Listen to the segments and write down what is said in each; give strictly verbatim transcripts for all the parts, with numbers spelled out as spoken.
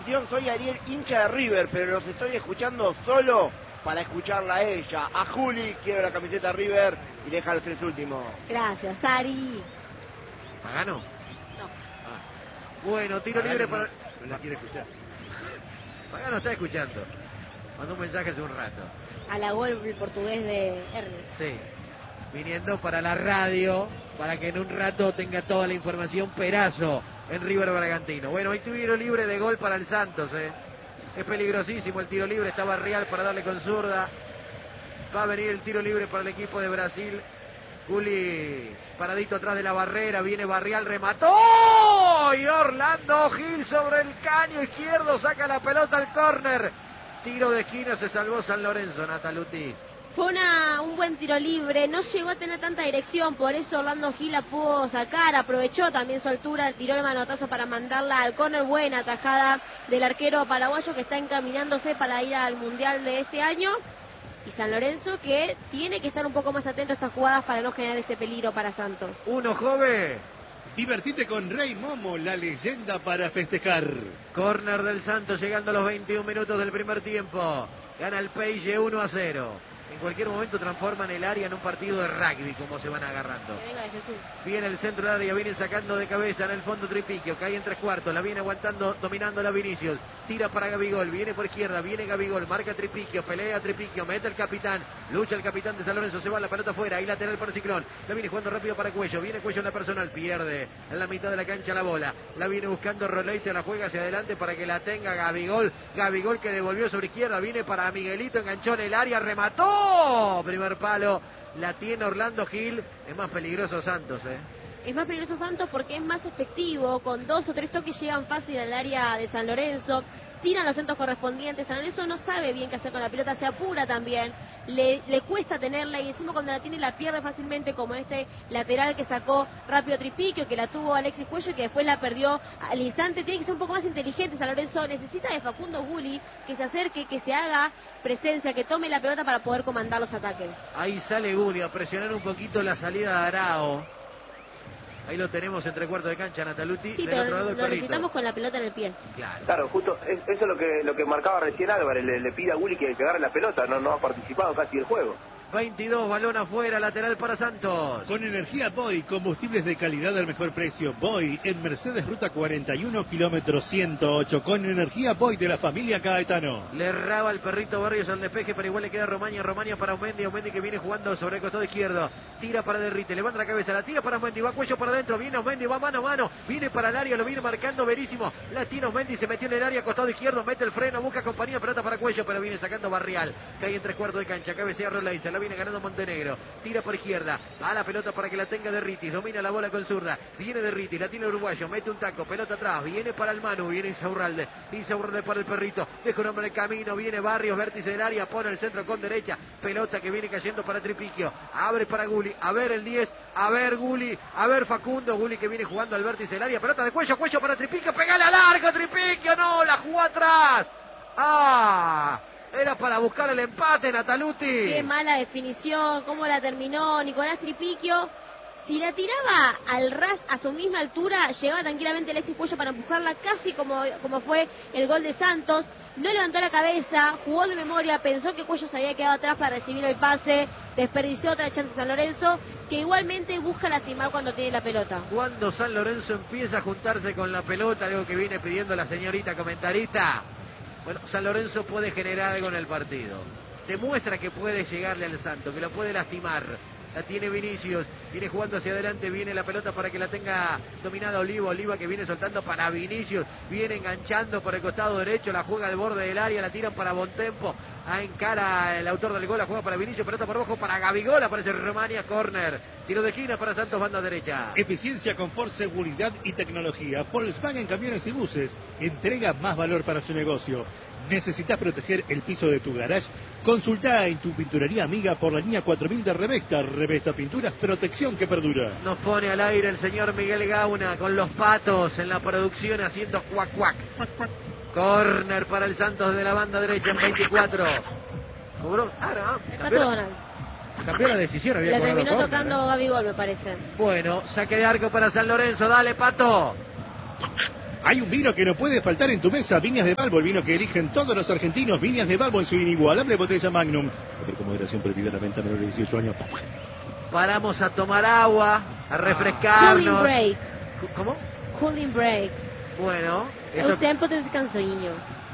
atención, soy Ariel, hincha de River, pero los estoy escuchando solo para escucharla a ella. A Juli, quiero la camiseta River y deja los tres últimos. Gracias, Ari. ¿Pagano? No. Ah. Bueno, tiro Pagano libre no, para... no la quiere escuchar. Pagano está escuchando. Mandó un mensaje hace un rato. A la gol el portugués de Ernest. Sí. Viniendo para la radio, para que en un rato tenga toda la información Perazo en River Bragantino. Bueno, hay tiro libre de gol para el Santos, ¿eh? Es peligrosísimo el tiro libre, está Barrial para darle con zurda. Va a venir el tiro libre para el equipo de Brasil. Juli paradito atrás de la barrera, viene Barrial, remató. Y Orlando Gil sobre el caño izquierdo, saca la pelota al córner. Tiro de esquina, se salvó San Lorenzo, Nataluti. Fue una, un buen tiro libre, no llegó a tener tanta dirección, por eso Orlando Gil la pudo sacar, aprovechó también su altura, tiró el manotazo para mandarla al córner. Buena tajada del arquero paraguayo que está encaminándose para ir al Mundial de este año. Y San Lorenzo que tiene que estar un poco más atento a estas jugadas para no generar este peligro para Santos. Uno, joven. Divertite con Rey Momo, la leyenda para festejar. Córner del Santos llegando a los veintiún minutos del primer tiempo. Gana el Peixe uno a cero. En cualquier momento transforman el área en un partido de rugby, como se van agarrando. Venga de Jesús. Viene el centro del área, viene sacando de cabeza en el fondo Tripiquio, cae en tres cuartos, la viene aguantando, dominando la Vinicius, tira para Gabigol, viene por izquierda, viene Gabigol, marca Tripiquio, pelea Tripiquio, mete el capitán, lucha el capitán de San Lorenzo, se va la pelota afuera, ahí lateral para Ciclón, la viene jugando rápido para Cuello, viene Cuello en la personal, pierde en la mitad de la cancha la bola, la viene buscando Roley, se la juega hacia adelante para que la tenga Gabigol, Gabigol que devolvió sobre izquierda, viene para Miguelito, enganchó en el área, remató, primer palo, la tiene Orlando Gil, es más peligroso Santos, eh. Es más peligroso Santos porque es más efectivo, con dos o tres toques llegan fácil al área de San Lorenzo, tiran los centros correspondientes. San Lorenzo no sabe bien qué hacer con la pelota, se apura también, le, le cuesta tenerla y encima cuando la tiene la pierde fácilmente, como este lateral que sacó rápido Tripiquio, que la tuvo Alexis Cuello y que después la perdió al instante. Tiene que ser un poco más inteligente San Lorenzo, necesita de Facundo Guli que se acerque, que se haga presencia, que tome la pelota para poder comandar los ataques. Ahí sale Guli a presionar un poquito la salida de Arao. Ahí lo tenemos entre cuartos de cancha, Nataluti. Sí, del pero otro lado el lo Perrito. necesitamos con la pelota en el pie. Claro. Claro, justo es- eso es lo que lo que marcaba recién Álvarez, le, le pide a Guli que, que agarre la pelota, no, no ha participado casi del juego. veintidós, balón afuera, lateral para Santos. Con energía Boy, combustibles de calidad al mejor precio. Boy, en Mercedes Ruta cuarenta y uno, kilómetro ciento ocho. Con energía Boy de la familia Caetano. Le erraba el Perrito Barrios al despeje, pero igual le queda Romaña, Romaña para Aumendi, Aumendi que viene jugando sobre el costado izquierdo, tira para Derrite, levanta la cabeza, la tira para Aumendi, va Cuello para adentro, viene Aumendi, va mano a mano, viene para el área, lo viene marcando Verísimo, la tiene Aumendi, se metió en el área, costado izquierdo, mete el freno, busca compañía, pelota para Cuello, pero viene sacando Barrial, cae en tres cuartos de cancha, cabecea Roley, se la viene ganando Montenegro, tira por izquierda, a la pelota para que la tenga Derritis, domina la bola con zurda, viene Derritis, la tiene el uruguayo, mete un taco, pelota atrás, viene para el Manu, viene Insaurralde, Insaurralde para el Perrito, deja un hombre en el camino, viene Barrios, vértice del área, pone el centro con derecha, pelota que viene cayendo para Tripiquio, abre para Guli, a ver el diez, a ver Guli, a ver Facundo, Guli que viene jugando al vértice del área, pelota de Cuello, Cuello para Tripiquio, pegale a largo Tripiquio, no, la jugó atrás, ah, era para buscar el empate, Nataluti. Qué mala definición, cómo la terminó Nicolás Tripiquio. Si la tiraba al ras a su misma altura, llegaba tranquilamente Alexis Cuello para empujarla casi como, como fue el gol de Santos. No levantó la cabeza, jugó de memoria, pensó que Cuello se había quedado atrás para recibir el pase, desperdició otra chance San Lorenzo, que igualmente busca lastimar cuando tiene la pelota. Cuando San Lorenzo empieza a juntarse con la pelota, algo que viene pidiendo la señorita comentarista, bueno, San Lorenzo puede generar algo en el partido. Demuestra que puede llegarle al Santo, que lo puede lastimar. La tiene Vinicius, viene jugando hacia adelante, viene la pelota para que la tenga dominada Oliva, Oliva que viene soltando para Vinicius, viene enganchando por el costado derecho, la juega al borde del área, la tiran para Bontempo, a encara el autor del gol, la juega para Vinicius, pelota por abajo para Gabigol, aparece Romania, córner, tiro de esquina para Santos, banda derecha. Eficiencia, confort, seguridad y tecnología. Volkswagen Camiones y Buses entrega más valor para su negocio. ¿Necesitas proteger el piso de tu garage? Consulta en tu pinturería amiga por la línea cuatro mil de Revesta. Revesta Pinturas, protección que perdura. Nos pone al aire el señor Miguel Gauna con los patos en la producción haciendo cuac cuac. Córner para el Santos de la banda derecha en veinticuatro. ¿Cobró? Ah, no. Está Cambió, todo la, Donald. cambió la decisión, había La cobrado terminó córner, tocando ¿eh? Gabigol, me parece. Bueno, saque de arco para San Lorenzo, dale Pato. Hay un vino que no puede faltar en tu mesa, Viñas de Balbo, el vino que eligen todos los argentinos, Viñas de Balbo en su inigualable botella Magnum. Pero con moderación prohibida la venta a menores de dieciocho años. Paramos a tomar agua, a Cooling refrescarnos. break. ¿Cómo? Cooling break. Bueno, Es eso... un tiempo de descansinho.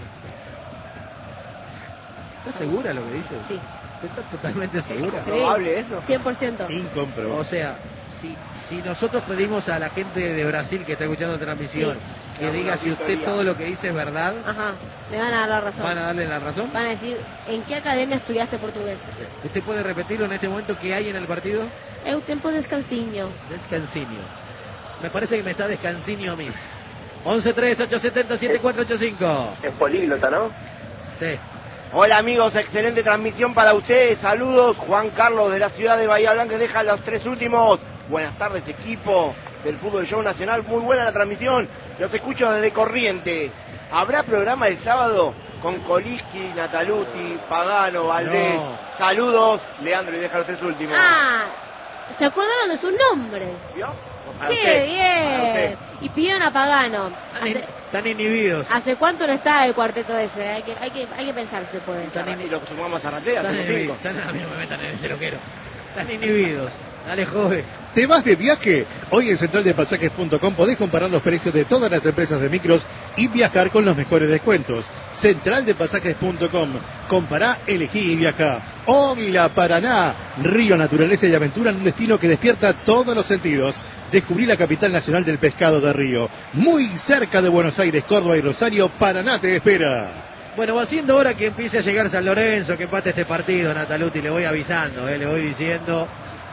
¿Estás segura lo que dices? Sí. ¿Estás totalmente segura? Sí. ¿Probable eso? cien por ciento. Incomprobable. O sea, si, si nosotros pedimos a la gente de Brasil que está escuchando la transmisión Sí. que Una diga si usted auditoría. todo lo que dice es verdad, Ajá, le van a dar la razón. ¿van a darle la razón? Van a decir, ¿en qué academia estudiaste portugués? ¿Usted puede repetirlo en este momento qué hay en el partido? Es un tiempo de descansinho. Descansinio. Me parece que me está descansinio a mí. once tres ocho siete cero siete cuatro ocho cinco. Es políglota, ¿no? Sí. Hola amigos, excelente transmisión para ustedes. Saludos, Juan Carlos de la ciudad de Bahía Blanca, deja los tres últimos. Buenas tardes equipo del Fútbol Show Nacional, muy buena la transmisión. Los escucho desde Corrientes. ¿Habrá programa el sábado con Koliski, Nataluti, Pagano, Valdés? No. Saludos, Leandro, y deja los tres últimos. Ah, se acordaron de sus nombres. ¿Vio? Para ¡Qué usted, para bien! usted. Y pidieron a Pagano. Están, in- ¿Hace, están inhibidos. hace cuánto no está el cuarteto ese? Hay que, hay que, hay que pensar si se puede. Y lo que sumamos a Ratea, Están somos inhibidos. cinco. Están, a mí no me metan en ese loquero. Están inhibidos. Dale, joven. ¿Te vas de viaje? Hoy en central de pasajes punto com podés comparar los precios de todas las empresas de micros y viajar con los mejores descuentos. central de pasajes punto com. Compará, elegí y viajá. Ogla, Paraná. Río, naturaleza y aventura en un destino que despierta todos los sentidos. Descubrí la capital nacional del pescado de Río. Muy cerca de Buenos Aires, Córdoba y Rosario, Paraná te espera. Bueno, va siendo hora que empiece a llegar San Lorenzo, que empate este partido, Nataluti. Le voy avisando, eh, le voy diciendo.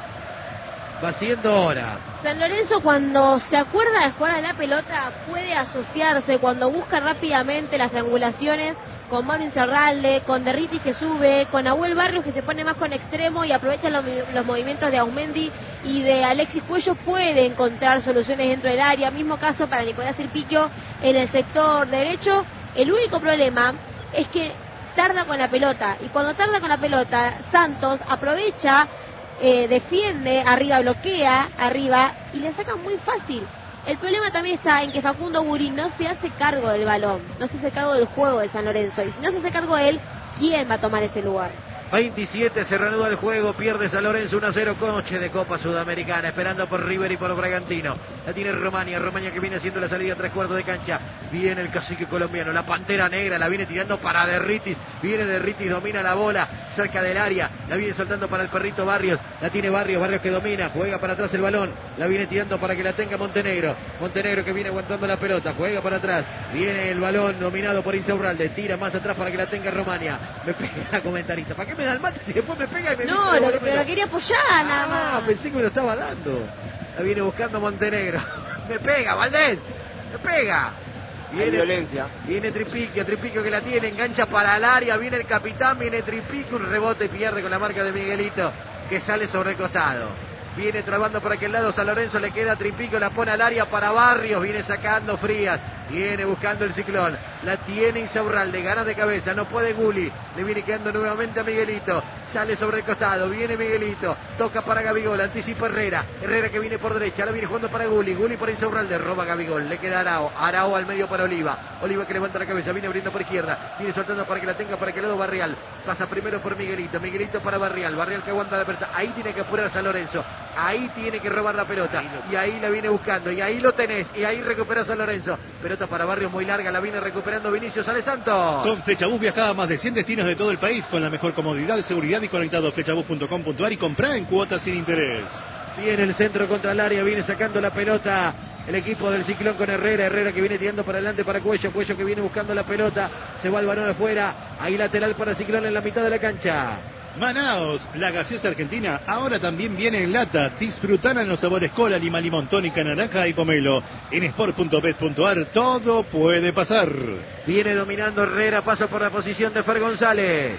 Va siendo hora. San Lorenzo, cuando se acuerda de jugar a la pelota, puede asociarse, cuando busca rápidamente las triangulaciones con Mario Incerralde, con Derritis que sube, con Nahuel Barrios que se pone más con extremo y aprovecha los, los movimientos de Aumendi y de Alexis Cuello, puede encontrar soluciones dentro del área. Mismo caso para Nicolás Tripiquio en el sector derecho. El único problema es que tarda con la pelota, y cuando tarda con la pelota, Santos aprovecha, eh, defiende, arriba bloquea, arriba, y le saca muy fácil. El problema también está en que Facundo Guri no se hace cargo del balón, no se hace cargo del juego de San Lorenzo, y si no se hace cargo él, ¿quién va a tomar ese lugar? veintisiete, se reanuda el juego, pierde San Lorenzo uno a cero, coche de Copa Sudamericana, esperando por River y por Bragantino. La tiene Romania, Romania que viene haciendo la salida a tres cuartos de cancha. Viene el cacique colombiano, la Pantera Negra, la viene tirando para Derritis, viene Derritis, domina la bola cerca del área, la viene saltando para el perrito Barrios, la tiene Barrios, Barrios que domina, juega para atrás el balón, la viene tirando para que la tenga Montenegro, Montenegro que viene aguantando la pelota, juega para atrás, viene el balón dominado por Insaurralde, tira más atrás para que la tenga Romania. Me pega la comentarista, ¿para qué me da el mate si después me pega y me No, dice lo, devolvémelo? pero lo quería apoyar nada Ah, más. pensé que me lo estaba dando. La viene buscando Montenegro. Me pega, Valdés. Me pega. Hay violencia. Viene Tripiquio, Tripiquio que la tiene, engancha para el área, viene el capitán, viene Tripiquio, un rebote, pierde con la marca de Miguelito, que sale sobre el costado. Viene trabando por aquel lado San Lorenzo, le queda Tripiquio, la pone al área para Barrios, viene sacando Frías, viene buscando el Ciclón, la tiene Insaurralde, ganas de cabeza, no puede Guli, le viene quedando nuevamente a Miguelito, sale sobre el costado, viene Miguelito, toca para Gabigol, anticipa Herrera, Herrera que viene por derecha, la viene jugando para Guli, Guli para Insaurralde, roba Gabigol, le queda Arao, Arao al medio para Oliva, Oliva que levanta la cabeza, viene abriendo por izquierda, viene soltando para que la tenga para que lado Barrial, pasa primero por Miguelito, Miguelito para Barrial, Barrial que aguanta la pelota, ahí tiene que apurar San Lorenzo, ahí tiene que robar la pelota, y ahí la viene buscando, y ahí lo tenés, y ahí recupera San Lorenzo, pelota para Barrios muy larga, la viene recuperando Vinicius Sale Santos. Con Flechabús viajá a más de cien destinos de todo el país con la mejor comodidad, seguridad y conectado a flechabús punto com punto ar y comprá en cuotas sin interés. Viene el centro contra el área, viene sacando la pelota el equipo del Ciclón con Herrera, Herrera que viene tirando para adelante para Cuello, Cuello que viene buscando la pelota, se va el balón afuera, ahí lateral para Ciclón en la mitad de la cancha. Manaos, la gaseosa argentina, ahora también viene en lata. Disfrutala en los sabores cola, lima, limón, tónica, naranja y pomelo. En sport punto bet punto ar todo puede pasar. Viene dominando Herrera, paso por la posición de Fer González.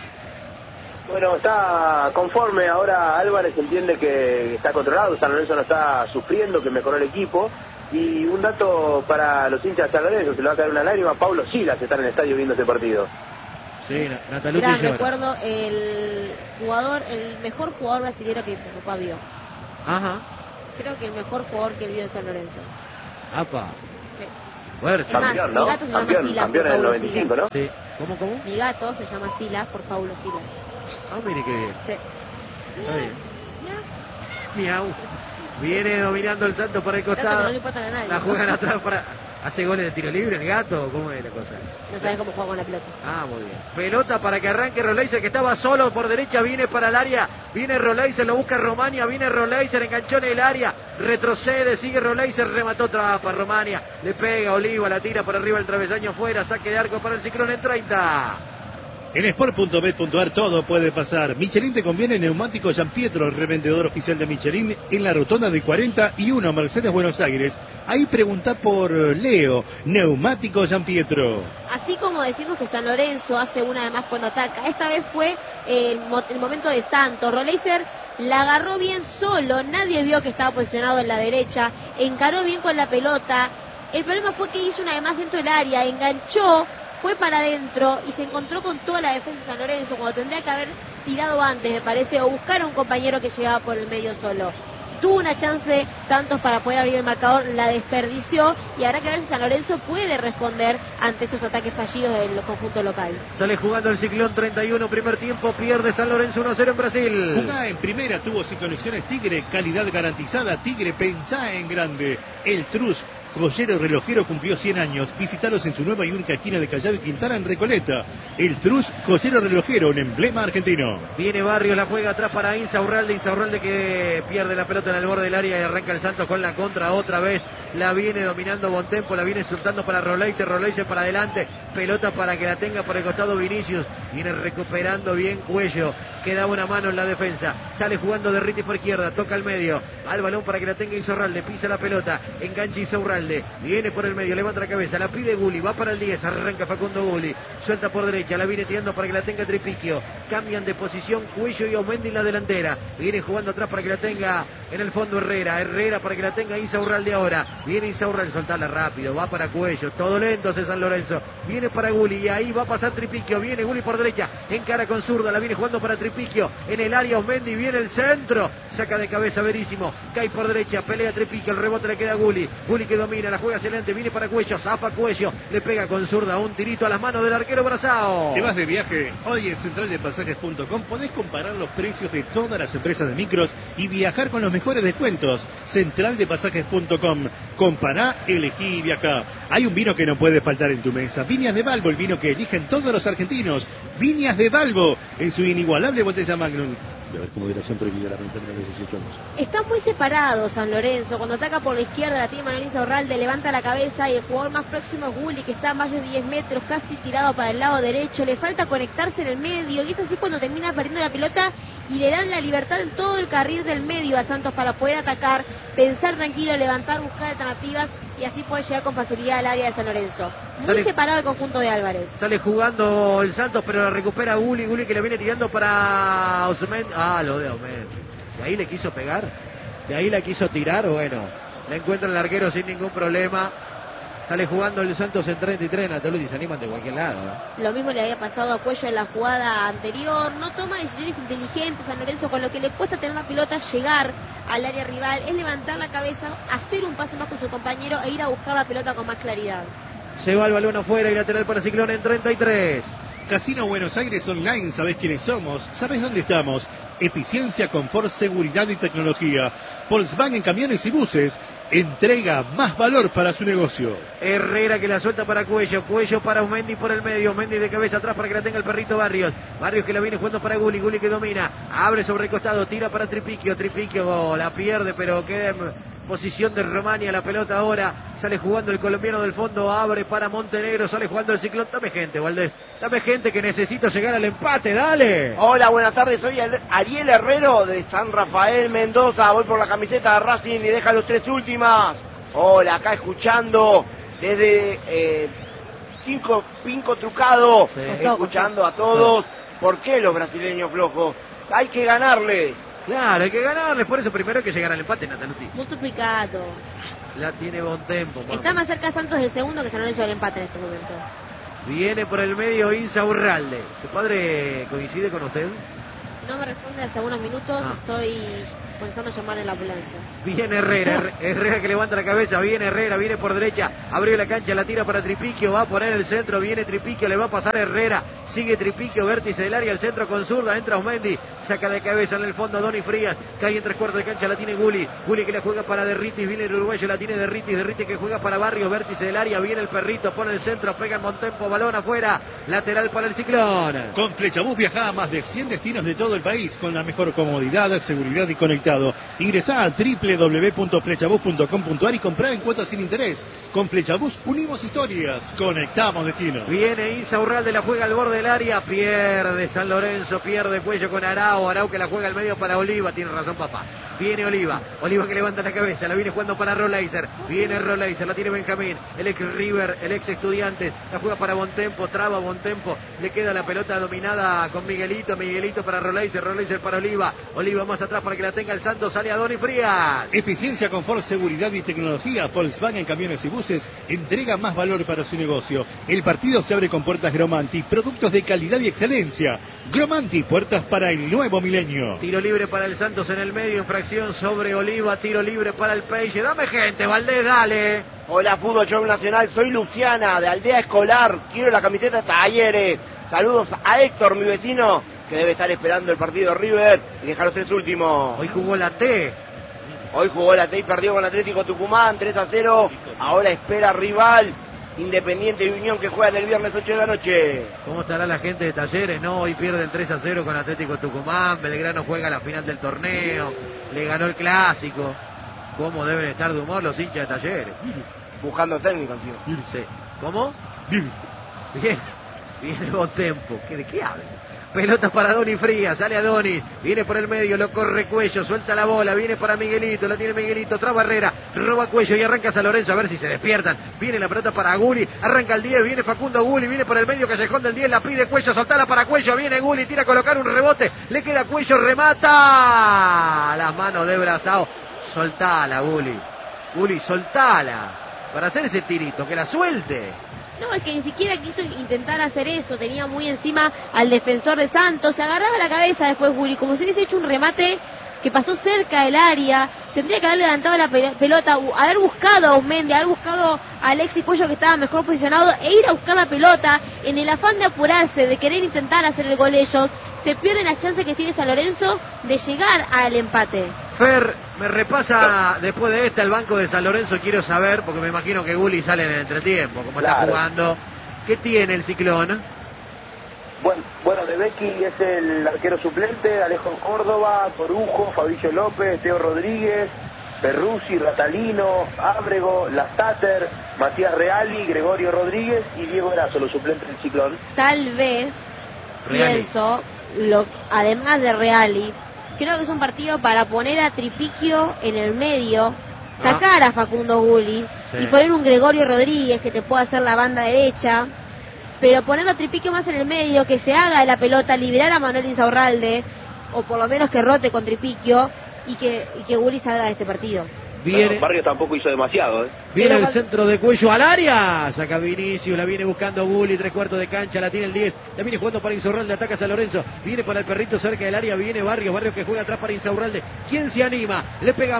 Bueno, está conforme, ahora Álvarez entiende que está controlado, San Lorenzo no está sufriendo, que mejoró el equipo. Y un dato para los hinchas de San Lorenzo, se le va a caer una lágrima, Paulo Silas está en el estadio viendo este partido. Sí, Nataluti Gran llora. recuerdo, el jugador, el mejor jugador brasileño que mi papá vio. Ajá. Creo que el mejor jugador que él vio en San Lorenzo. Apa. Sí. Fuerte. Es más, Campeón, mi ¿no? gato se llama Campeón, Silas campeón por en el Paulo noventa y cinco, Silas. ¿no? Sí. ¿Cómo, cómo? Mi gato se llama Silas por Paulo Silas. Ah, mire qué bien. Sí. Está bien. Miau. Viene dominando el Santos por el Gato que costado. no le importa a nadie. La juegan atrás para... ¿Hace goles de tiro libre el gato? ¿Cómo es la cosa? No sabe cómo juega con la pelota. Ah, muy bien. Pelota para que arranque Roleiser, que estaba solo por derecha, viene para el área, viene Roleiser, lo busca Romania, viene Roleiser, enganchó en el área, retrocede, sigue Roleiser, remató para Romania, le pega Oliva, la tira por arriba el travesaño fuera, saque de arco para el Ciclón en treinta. En sport punto bet punto a r todo puede pasar. Michelin te conviene neumático San Pietro, el revendedor oficial de Michelin en la rotonda de cuarenta y uno Mercedes Buenos Aires. Ahí pregunta por Leo, neumático San Pietro. Así como decimos que San Lorenzo hace una de más cuando ataca, esta vez fue el, mo el momento de Santos. Roleiser la agarró bien solo, nadie vio que estaba posicionado en la derecha, encaró bien con la pelota. El problema fue que hizo una de más dentro del área, enganchó, fue para adentro y se encontró con toda la defensa de San Lorenzo cuando tendría que haber tirado antes, me parece, o buscar a un compañero que llegaba por el medio solo. Tuvo una chance Santos para poder abrir el marcador, la desperdició y habrá que ver si San Lorenzo puede responder ante estos ataques fallidos del conjunto local. Sale jugando el Ciclón treinta y uno, primer tiempo, pierde San Lorenzo uno a cero en Brasil. Jugá en primera, tuvo sin conexiones Tigre, calidad garantizada. Tigre, pensá en grande. El Trus, joyero relojero, cumplió cien años. Visítalos en su nueva y única esquina de Callao y Quintana en Recoleta. El Trus, joyero relojero, un emblema argentino. Viene Barrios, la juega atrás para Insaurralde, Insaurralde que pierde la pelota en el borde del área y arranca el Santos con la contra otra vez. La viene dominando Bontempo, la viene soltando para Roleiser, Roleiser para adelante, pelota para que la tenga por el costado Vinicius, viene recuperando bien Cuello, queda una mano en la defensa, sale jugando de Riti por izquierda, toca al medio, al balón para que la tenga Insaurralde, pisa la pelota, engancha Insaurralde, viene por el medio, levanta la cabeza, la pide Gulli, va para el diez, arranca Facundo Gulli, suelta por derecha, la viene tirando para que la tenga Tripiquio, cambian de posición Cuello y Omendi en la delantera, viene jugando atrás para que la tenga en el fondo Herrera, Herrera para que la tenga Insaurralde ahora, viene Insaurralde, soltarla rápido, va para Cuello, todo lento hace San Lorenzo, viene para Gulli y ahí va a pasar Tripiquio, viene Gulli por derecha, encara con zurda, la viene jugando para Tripiquio, en el área Omendi, viene el centro, saca de cabeza Verísimo, cae por derecha, pelea Tripiquio, el rebote le queda a Gulli, Gulli que domina, la juega excelente, viene para Cuello, zafa Cuello, le pega con zurda, un tirito a las manos del arquero Brazao. ¿Te vas de viaje? Hoy en central de pasajes punto com podés comparar los precios de todas las empresas de micros y viajar con los mejores descuentos. central de pasajes punto com. Compará, elegí y viajá. Hay un vino que no puede faltar en tu mesa. Viñas de Balbo, el vino que eligen todos los argentinos. Viñas de Balbo, en su inigualable botella Magnum. A ver, como moderación prohibida la venta de los dieciocho años. Está muy separado San Lorenzo. Cuando ataca por la izquierda, la tiene Manuel Insaurralde, levanta la cabeza y el jugador más próximo es Gulli, que está a más de diez metros, casi tirado para el lado derecho. Le falta conectarse en el medio y es así cuando termina perdiendo la pelota y le dan la libertad en todo el carril del medio a Santos para poder atacar, pensar tranquilo, levantar, buscar alternativas y así poder llegar con facilidad al área de San Lorenzo. Muy Sale, separado el conjunto de Álvarez. Sale jugando el Santos, pero la recupera Gulli, Gulli que le viene tirando para Osmendi. Ah, lo de Osmendi. De ahí le quiso pegar, de ahí la quiso tirar, bueno, la encuentra el arquero sin ningún problema. Sale jugando el Santos en treinta y tres, Nataludi, se animan de cualquier lado. ¿eh? Lo mismo le había pasado a Cuello en la jugada anterior. No toma decisiones inteligentes San Lorenzo, con lo que le cuesta tener la pelota, llegar al área rival, es levantar la cabeza, hacer un pase más con su compañero e ir a buscar la pelota con más claridad. Se va el balón afuera y lateral para Ciclón en treinta y tres. Casino Buenos Aires Online, ¿sabés quiénes somos? ¿Sabés dónde estamos? Eficiencia, confort, seguridad y tecnología. Volkswagen Camiones y Buses. Entrega más valor para su negocio. Herrera que la suelta para Cuello. Cuello para Omendi por el medio. Omendi de cabeza atrás para que la tenga el perrito Barrios. Barrios que la viene jugando para Gulli. Gulli que domina. Abre sobre el costado. Tira para Tripiquio. Tripiquio oh, la pierde, pero queda en posición de Romania. La pelota ahora. Sale jugando el colombiano del fondo. Abre para Montenegro. Sale jugando el Ciclón. Dame gente, Valdés. Dame gente que necesito llegar al empate. Dale. Hola, buenas tardes. Soy Ariel Herrero de San Rafael, Mendoza. Voy por la camiseta de Racing y deja los tres últimas. Hola, acá escuchando desde eh, Cinco Pinco Trucado, sí. Escuchando a todos. ¿Por qué los brasileños flojos? Hay que ganarles. Claro, hay que ganarles. Por eso primero hay que llegar al empate, Nataluti. Multiplicado. La tiene Bontempo. Está más cerca Santos del segundo que San Lorenzo del empate en este momento. Viene por el medio Insaurralde. ¿Su padre coincide con usted? No me responde hace unos minutos, Ah. estoy pensando en llamar en la ambulancia. Viene Herrera, Herrera, Herrera que levanta la cabeza, viene Herrera, viene por derecha, abrió la cancha, la tira para Tripiquio, va a poner el centro, viene Tripiquio, le va a pasar Herrera, sigue Tripiquio, vértice del área, el centro con zurda, entra Osmendi, saca de cabeza en el fondo Doni Frías, cae en tres cuartos de cancha, la tiene Guli, Guli que le juega para Derritis, viene el uruguayo, la tiene Derritis, Derritis que juega para Barrios, vértice del área, viene el perrito, pone el centro, pega en Montempo, balón afuera, lateral para el Ciclón. Con Flechabús viaja a más de cien destinos de todo el país con la mejor comodidad, seguridad y conectado. Ingresá a doble u doble u doble u punto flechabús punto com punto ar y comprá en cuotas sin interés. Con Flechabús unimos historias, conectamos destinos. Viene Insaurralde, la juega al borde del área, pierde San Lorenzo, pierde Cuello con Arau, Arau que la juega al medio para Oliva, tiene razón papá. Viene Oliva, Oliva que levanta la cabeza, la viene jugando para Rolaiser, viene Rolaiser, la tiene Benjamín, el ex River, el ex Estudiantes, la juega para Bontempo, traba Bontempo, le queda la pelota dominada con Miguelito, Miguelito para Rolaiser, Rolaiser para Oliva, Oliva más atrás para que la tenga el Santos, sale a Doni Frías. Eficiencia, confort, seguridad y tecnología. Volkswagen Camiones y Buses entrega más valor para su negocio. El partido se abre con puertas Gromanti, productos de calidad y excelencia. Gromanti, puertas para el nuevo milenio. Tiro libre para el Santos en el medio, infracción sobre Oliva, tiro libre para el Peixe. Dame gente, Valdés, dale. Hola, Fútbol Show Nacional, soy Luciana, de Aldea Escolar, quiero la camiseta de Talleres. Saludos a Héctor, mi vecino, que debe estar esperando el partido River y dejar los tres últimos. Hoy jugó la T. Hoy jugó la T y perdió con Atlético Tucumán, tres a cero. Ahora espera rival, Independiente y Unión, que juegan el viernes ocho de la noche. ¿Cómo estará la gente de Talleres? No, hoy pierden tres a cero con Atlético Tucumán. Belgrano juega la final del torneo. Le ganó el clásico. ¿Cómo deben estar de humor los hinchas de Talleres? Buscando técnico, tío. Sí. ¿Cómo? Bien. Viene Bontempo. ¿Qué, ¿De qué habla? Pelota para Doni Frías, sale a Doni, viene por el medio, lo corre Cuello, suelta la bola, viene para Miguelito, la tiene Miguelito, traba Herrera, roba Cuello y arranca San Lorenzo a ver si se despiertan. Viene la pelota para Guli, arranca el diez, viene Facundo Guli, viene por el medio, callejón del diez, la pide Cuello, soltala para Cuello, viene Guli, tira a colocar un rebote, le queda Cuello, remata. Las manos de Brazao, soltala Guli, Guli, soltala, para hacer ese tirito, que la suelte. No, es que ni siquiera quiso intentar hacer eso, tenía muy encima al defensor de Santos, se agarraba la cabeza después Guli, como si hubiese hecho un remate que pasó cerca del área, tendría que haber levantado la pelota, haber buscado a Osmendi, haber buscado a Alexis Cuello que estaba mejor posicionado e ir a buscar la pelota en el afán de apurarse, de querer intentar hacer el gol ellos, se pierden las chances que tiene San Lorenzo de llegar al empate. Fer, me repasa después de esta el banco de San Lorenzo, quiero saber, porque me imagino que Guli sale en el entretiempo, como Claro. está jugando. ¿Qué tiene el Ciclón? Bueno, bueno, de Becky es el arquero suplente, Alejo Córdoba, Torujo, Fabricio López, Teo Rodríguez, Perruzzi, Ratalino, Ábrego, Lastater, Matías Reali, Gregorio Rodríguez y Diego Erazo, los suplentes del Ciclón. Tal vez, Reali. pienso, lo, además de Reali, creo que es un partido para poner a Tripiquio en el medio, sacar a Facundo Guli Sí. y poner un Gregorio Rodríguez que te pueda hacer la banda derecha, pero ponerlo a Tripiquio más en el medio, que se haga de la pelota, liberar a Manuel Insaurralde, o por lo menos que rote con Tripiquio y que, y que Guli salga de este partido. Viene, Bueno, Barrios tampoco hizo demasiado, ¿eh? viene Pero el cuando- centro de Cuello al área. Saca Vinicius, la viene buscando Guli, tres cuartos de cancha, la tiene el diez. La viene jugando para Insaurralde, ataca San Lorenzo. Viene para el perrito cerca del área, viene Barrios, Barrios que juega atrás para Insaurralde. ¿Quién se anima? Le pega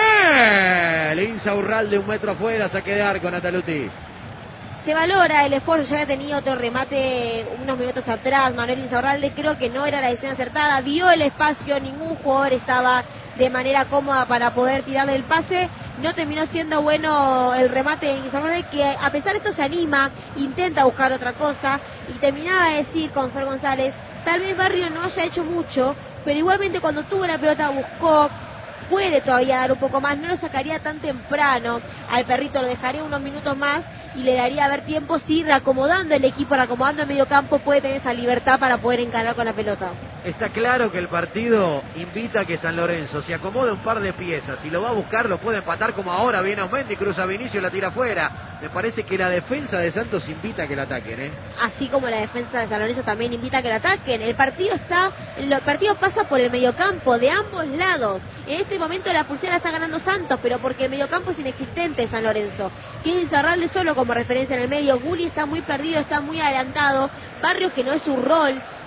Manuel. Insaurralde un metro afuera, saque de arco Nataluti. Se valora el esfuerzo, ya había tenido otro remate unos minutos atrás, Manuel Insaurralde, creo que no era la decisión acertada, vio el espacio, ningún jugador estaba de manera cómoda para poder tirarle el pase, no terminó siendo bueno el remate de Insaurralde, que a pesar de esto se anima, intenta buscar otra cosa, y terminaba de decir con Fer González, tal vez Barrio no haya hecho mucho, pero igualmente cuando tuvo la pelota buscó, puede todavía dar un poco más, no lo sacaría tan temprano, al perrito lo dejaría unos minutos más y le daría a ver tiempo si reacomodando el equipo, reacomodando el medio campo puede tener esa libertad para poder encarar con la pelota. Está claro que el partido invita a que San Lorenzo se acomode un par de piezas. Si lo va a buscar, lo puede empatar como ahora. Viene Osmendi, cruza a Vinicius, la tira afuera. Me parece que la defensa de Santos invita a que la ataquen, ¿eh? Así como la defensa de San Lorenzo también invita a que lo ataquen. El partido está, el partido pasa por el mediocampo de ambos lados. En este momento la pulsera está ganando Santos, pero porque el mediocampo es inexistente de San Lorenzo. Tiene Insaurralde solo como referencia en el medio. Guli está muy perdido, está muy adelantado. Barrios, que no es su rol,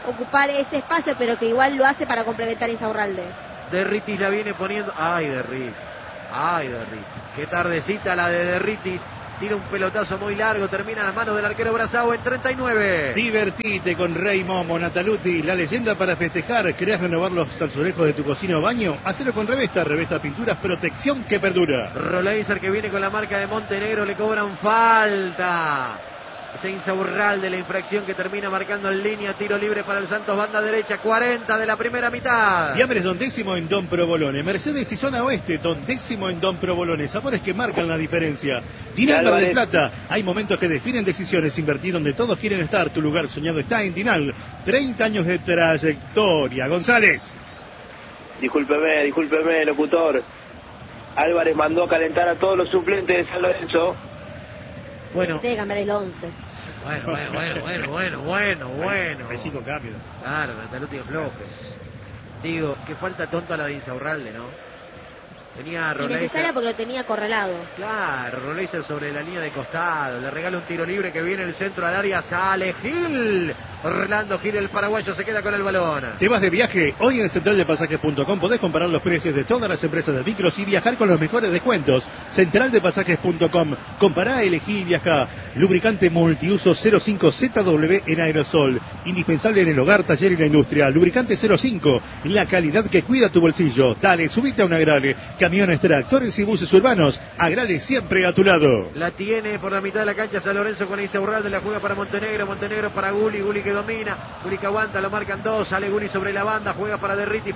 ocupar ese espacio, pero que igual lo hace para complementar a Insaurralde. Derritis la viene poniendo. Ay, Derritis. Ay, Derritis. Qué tardecita la de Derritis. Tira un pelotazo muy largo, termina a manos del arquero Brazao en treinta y nueve. Divertite con Rey Momo Nataluti, la leyenda para festejar. ¿Querés renovar los azulejos de tu cocina o baño? Hacelo con Revesta, Revesta Pinturas, protección que perdura. Roleiser que viene con la marca de Montenegro, le cobran falta. Ese Insaurralde, la infracción que termina marcando en línea, tiro libre para el Santos, banda derecha, cuarenta de la primera mitad. Fiambres Don Décimo en Don Provolone, Mercedes y Zona Oeste, Don Décimo en Don Provolone, sabores que marcan la diferencia. Dinal Mar del Plata, hay momentos que definen decisiones, invertir donde todos quieren estar, tu lugar soñado está en Dinal, treinta años de trayectoria. González. Discúlpeme, discúlpeme, locutor. Álvarez mandó a calentar a todos los suplentes de San Lorenzo. Bueno. Tiene que cambiar el once. Bueno, bueno, bueno, bueno, bueno, bueno, bueno. Hay cinco cambios. Claro, Nataluti de Flojo. Digo, qué falta tonta la de Insaurralde, ¿no? Tenía Roleiser. Innecesaria porque lo tenía acorralado. Claro, Roleiser sobre la línea de costado. Le regala un tiro libre que viene el centro al área. Sale Gil. Orlando Gil, el paraguayo, se queda con el balón. ¿Te vas de viaje? Hoy en central de pasajes punto com podés comparar los precios de todas las empresas de micros y viajar con los mejores descuentos. central de pasajes punto com. Compará, elegí y viajá. Lubricante multiuso cero cinco Z W en aerosol. Indispensable en el hogar, taller y la industria. Lubricante cero cinco. La calidad que cuida tu bolsillo. Dale, subite a un Agrale. Camiones, tractores y buses urbanos. Agrale siempre a tu lado. La tiene por la mitad de la cancha San Lorenzo con Insaurralde. La juega para Montenegro. Montenegro para Guli. Guli que domina. Guli que aguanta. Lo marcan dos. Sale Guli sobre la banda. Juega para Derriti.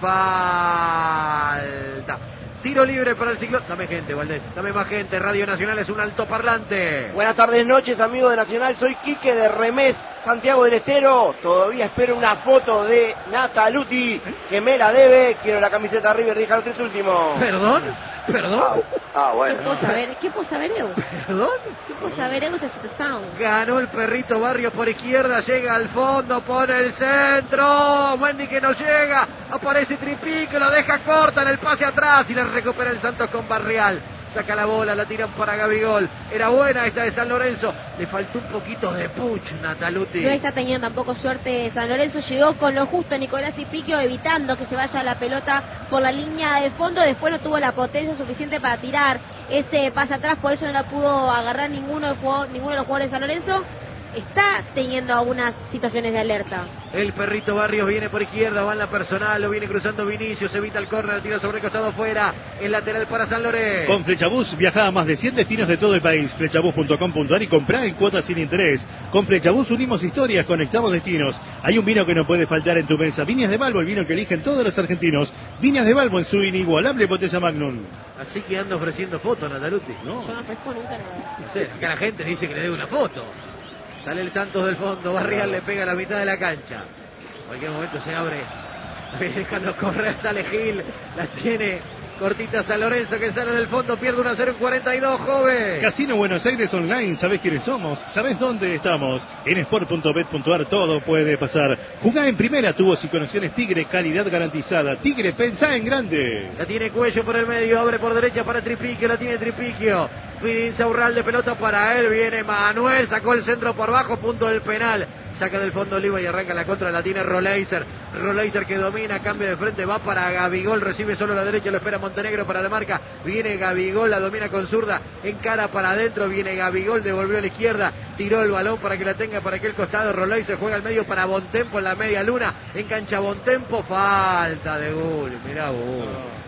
Falta. Tiro libre para el Ciclón. Dame gente, Valdés. Dame más gente. Radio Nacional es un altoparlante. Buenas tardes, noches, amigos de Nacional. Soy Quique de Remés, Santiago del Estero. Todavía espero una foto de Nataluti, que me la debe. Quiero la camiseta River, dije los tres últimos. ¿Perdón? ¿Perdón? Ah, ah, bueno. ¿Qué puedo saber? ¿Qué puedo saber, Eu? ¿Perdón? ¿Qué puedo saber, Eu, de esta situación? Ganó el perrito Barrios por izquierda, llega al fondo, pone el centro. Wendy que no llega, aparece Tripique, lo deja corta en el pase atrás y la recupera el Santos con Barrial. Saca la bola, la tiran para Gabigol. Era buena esta de San Lorenzo. Le faltó un poquito de puch, Nataluti. No está teniendo tampoco suerte San Lorenzo. Llegó con lo justo Nicolás Tripiquio, evitando que se vaya la pelota por la línea de fondo. Después no tuvo la potencia suficiente para tirar ese pase atrás. Por eso no la pudo agarrar ninguno de, jugador, ninguno de los jugadores de San Lorenzo. Está teniendo algunas situaciones de alerta. El perrito Barrios viene por izquierda, va en la personal, lo viene cruzando Vinicius, evita el córner, tira sobre el costado fuera, el lateral para San Lorenzo. Con Flechabús viaja a más de cien destinos de todo el país. Flechabús punto com punto ar y comprá en cuotas sin interés. Con Flechabús unimos historias, conectamos destinos. Hay un vino que no puede faltar en tu mesa. Viñas de Balbo, el vino que eligen todos los argentinos. Viñas de Balbo en su inigualable botella Magnum. Así que anda ofreciendo fotos, Nataluti. No. Yo no ofrezco nunca nada. No sé, acá la gente dice que le dé una foto. Sale el Santos del fondo, Barrial le pega a la mitad de la cancha. En cualquier momento se abre, dejando correr, sale Gil, la tiene cortita San Lorenzo que sale del fondo, pierde uno a cero en cuarenta y dos, joven. Casino Buenos Aires Online, ¿sabés quiénes somos? ¿Sabés dónde estamos? En sport punto bet punto ar todo puede pasar. Jugá en primera, tubos y conexiones Tigre, calidad garantizada. Tigre, pensá en grande. La tiene Cuello por el medio, abre por derecha para Tripiquio, la tiene Tripiquio. Pide Insaurralde, pelota para él, viene Manuel, sacó el centro por bajo, punto del penal. Saca del fondo Oliva y arranca la contra, la tiene Roleiser. Roleiser que domina, cambio de frente, va para Gabigol, recibe solo la derecha, lo espera Montenegro para la marca. Viene Gabigol, la domina con zurda, encara para adentro, viene Gabigol, devolvió a la izquierda, tiró el balón para que la tenga para aquel costado. Roleiser juega al medio para Bontempo en la media luna, engancha Bontempo, falta de gol. Mirá vos.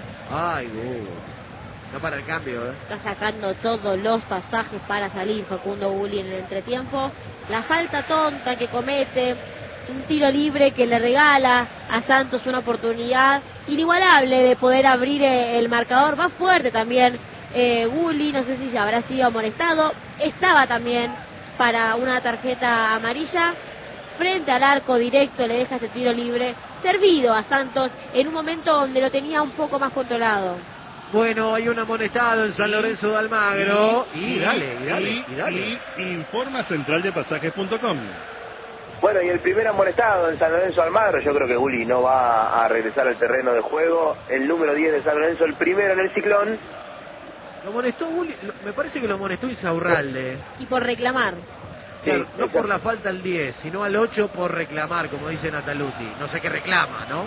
Ay, gol. No para el cambio, ¿eh? Está sacando todos los pasajes para salir Facundo Guli en el entretiempo. La falta tonta que comete, un tiro libre que le regala a Santos una oportunidad inigualable de poder abrir el marcador. Va fuerte también eh, Guli, no sé si se habrá sido amonestado. Estaba también para una tarjeta amarilla. Frente al arco directo le deja este tiro libre, servido a Santos en un momento donde lo tenía un poco más controlado. Bueno, hay un amonestado en San Lorenzo de Almagro. Y, y, y dale, y dale, y, y dale. Y informa central de pasajes punto com. Bueno, y el primer amonestado en San Lorenzo de Almagro, yo creo que Guli no va a regresar al terreno de juego. El número diez de San Lorenzo, el primero en el Ciclón. Lo amonestó Guli, me parece que lo amonestó Insaurralde. Y por reclamar. Claro, Sí, no exacto. por la falta al diez, sino al ocho por reclamar, como dice Nataluti. No sé qué reclama, ¿no?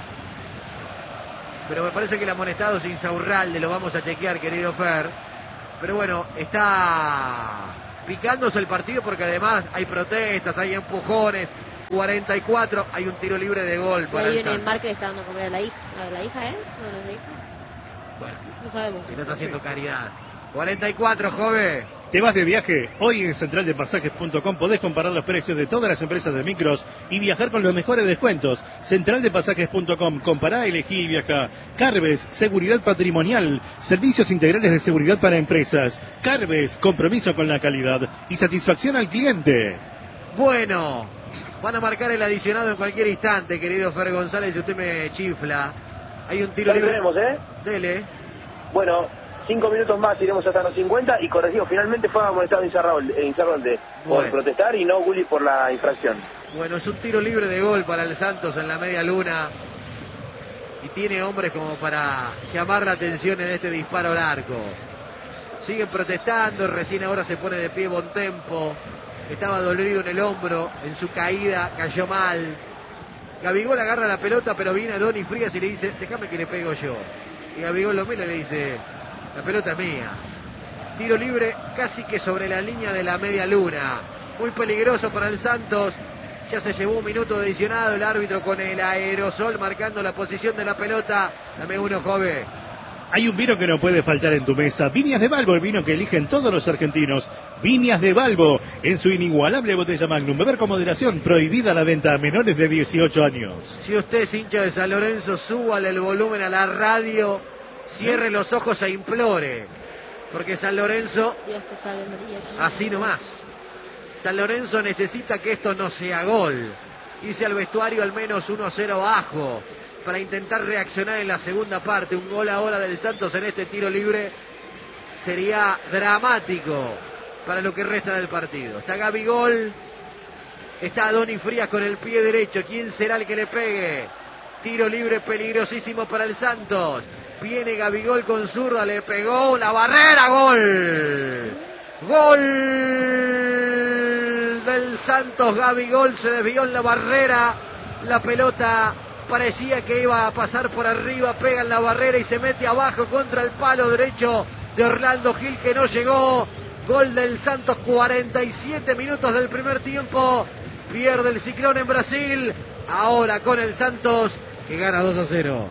Pero me parece que el amonestado es Insaurralde, lo vamos a chequear, querido Fer. Pero bueno, está picándose el partido porque además hay protestas, hay empujones. cuarenta y cuatro, hay un tiro libre de gol Y para ahí el en el Santos. marco le está dando a comer a la hija. ¿A la hija es? ¿No, no es la hija? Bueno, No sabemos. si no está haciendo caridad. cuarenta y cuatro, joven. ¿Te vas de viaje? Hoy en central de pasajes punto com podés comparar los precios de todas las empresas de micros y viajar con los mejores descuentos. central de pasajes punto com, compará, elegí y viaja. Carves, seguridad patrimonial, servicios integrales de seguridad para empresas. Carves, compromiso con la calidad y satisfacción al cliente. Bueno, van a marcar el adicionado en cualquier instante, querido Fer González, si usted me chifla. Hay un tiro Ya lo libre. tenemos, ¿eh? Dele. Bueno, cinco minutos más, iremos hasta los cincuenta y corregido. Finalmente fue amonestado Insaurralde por Bueno. protestar y no Gulli por la infracción. Bueno, es un tiro libre de gol para el Santos en la media luna. Y tiene hombres como para llamar la atención en este disparo al arco. Siguen protestando, recién ahora se pone de pie Bontempo. Estaba dolorido en el hombro, en su caída, cayó mal. Gabigol agarra la pelota, pero viene a Donny Frías y le dice, déjame que le pego yo. Y Gabigol lo mira y le dice, la pelota es mía. Tiro libre casi que sobre la línea de la media luna. Muy peligroso para el Santos. Ya se llevó un minuto de adicionado el árbitro con el aerosol marcando la posición de la pelota. Dame uno, joven. Hay un vino que no puede faltar en tu mesa. Viñas de Balbo, el vino que eligen todos los argentinos. Viñas de Balbo, en su inigualable botella Magnum. Beber con moderación, prohibida la venta a menores de dieciocho años. Si usted es hincha de San Lorenzo, súbale el volumen a la radio, cierre los ojos e implore. Porque San Lorenzo, Dios te salve María. así nomás. San Lorenzo necesita que esto no sea gol. Irse al vestuario al menos uno a cero abajo para intentar reaccionar en la segunda parte. Un gol ahora del Santos en este tiro libre sería dramático para lo que resta del partido. Está Gabigol, está Donny Frías con el pie derecho. ¿Quién será el que le pegue? Tiro libre peligrosísimo para el Santos. Viene Gabigol con zurda, le pegó la barrera, gol. Gol del Santos, Gabigol se desvió en la barrera. La pelota parecía que iba a pasar por arriba, pega en la barrera y se mete abajo contra el palo derecho de Orlando Gil, que no llegó. Gol del Santos, cuarenta y siete minutos del primer tiempo. Pierde el Ciclón en Brasil. Ahora con el Santos, que gana dos a cero.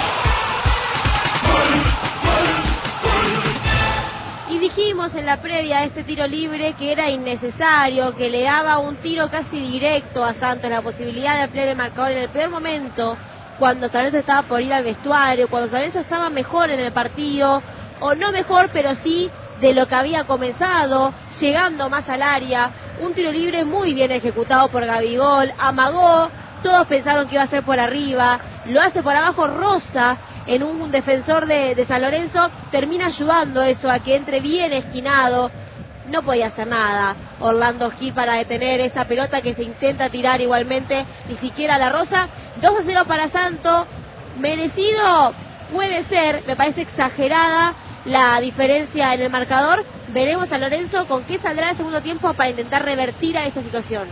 Y dijimos en la previa de este tiro libre que era innecesario, que le daba un tiro casi directo a Santos, la posibilidad de ampliar el marcador en el peor momento, cuando San Lorenzo estaba por ir al vestuario, cuando San Lorenzo estaba mejor en el partido, o no mejor, pero sí de lo que había comenzado, llegando más al área. Un tiro libre muy bien ejecutado por Gabigol, amagó, todos pensaron que iba a ser por arriba, lo hace por abajo Rosa, en un defensor de, de San Lorenzo, termina ayudando eso a que entre bien esquinado. No podía hacer nada Orlando Gil para detener esa pelota que se intenta tirar igualmente, ni siquiera la Rosa. Dos a cero para Santos, merecido puede ser, me parece exagerada la diferencia en el marcador. Veremos a Lorenzo con qué saldrá el segundo tiempo para intentar revertir a esta situación.